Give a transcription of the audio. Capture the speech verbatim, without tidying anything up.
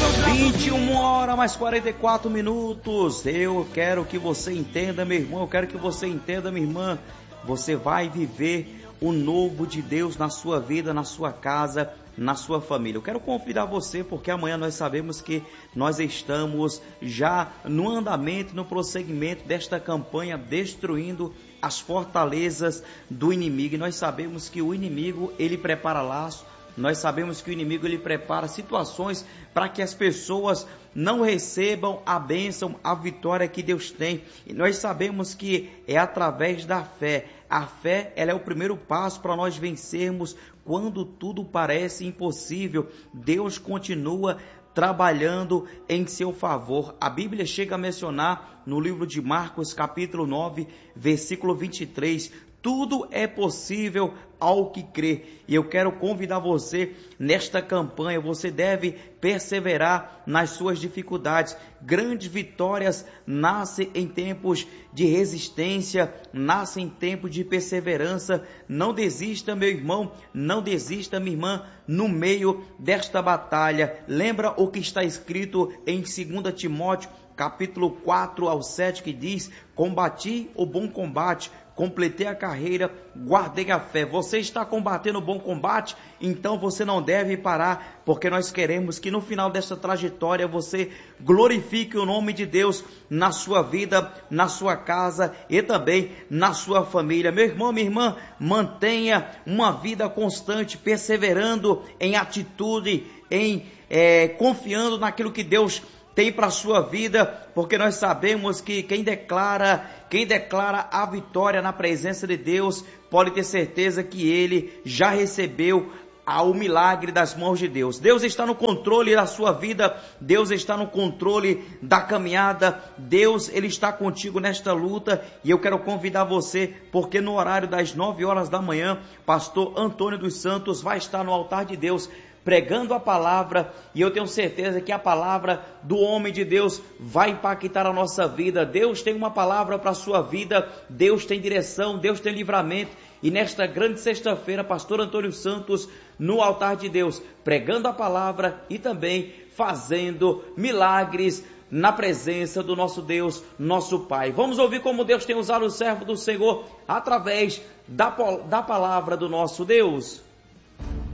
vinte e uma horas mais quarenta e quatro minutos. Eu quero que você entenda, meu irmão, eu quero que você entenda, minha irmã. Você vai viver o novo de Deus na sua vida, na sua casa, na sua família. Eu quero convidar você, porque amanhã nós sabemos que nós estamos já no andamento, no prosseguimento desta campanha, destruindo as fortalezas do inimigo. E nós sabemos que o inimigo, ele prepara laço. Nós sabemos que o inimigo, ele prepara situações para que as pessoas não recebam a bênção, a vitória que Deus tem. E nós sabemos que é através da fé. A fé, ela é o primeiro passo para nós vencermos quando tudo parece impossível. Deus continua trabalhando em seu favor. A Bíblia chega a mencionar no livro de Marcos, capítulo nove, versículo vinte e três, tudo é possível ao que crê. E eu quero convidar você nesta campanha. Você deve perseverar nas suas dificuldades. Grandes vitórias nascem em tempos de resistência, nascem em tempos de perseverança. Não desista, meu irmão, não desista, minha irmã, no meio desta batalha. Lembra o que está escrito em dois Timóteo, capítulo quatro ao sete, que diz: combati o bom combate, completei a carreira, guardei a fé. Você está combatendo o bom combate? Então você não deve parar, porque nós queremos que no final desta trajetória você glorifique o nome de Deus na sua vida, na sua casa e também na sua família. Meu irmão, minha irmã, mantenha uma vida constante, perseverando em atitude, em é, confiando naquilo que Deus tem para a sua vida, porque nós sabemos que quem declara, quem declara a vitória na presença de Deus, pode ter certeza que ele já recebeu o milagre das mãos de Deus. Deus está no controle da sua vida, Deus está no controle da caminhada, Deus, ele está contigo nesta luta. E eu quero convidar você, porque no horário das nove horas da manhã, pastor Antônio dos Santos vai estar no altar de Deus, pregando a palavra, e eu tenho certeza que a palavra do homem de Deus vai impactar a nossa vida. Deus tem uma palavra para a sua vida, Deus tem direção, Deus tem livramento. E nesta grande sexta-feira, pastor Antônio Santos, no altar de Deus, pregando a palavra e também fazendo milagres na presença do nosso Deus, nosso Pai. Vamos ouvir como Deus tem usado o servo do Senhor através da, da palavra do nosso Deus.